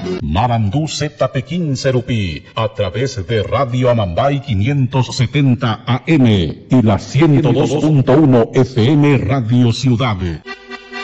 Marandú ZP15 Rupí, a través de Radio Amambay 570 AM y la 102.1 FM Radio Ciudad.